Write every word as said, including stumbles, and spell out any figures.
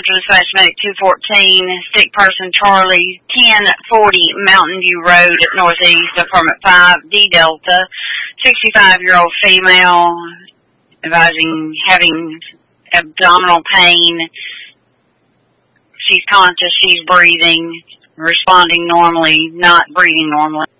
Central Dispatch Medic two fourteen, stick person Charlie, ten forty Mountain View Road, Northeast, Apartment five, D Delta, sixty-five-year-old female, advising having abdominal pain. She's conscious, she's breathing, responding normally, not breathing normally.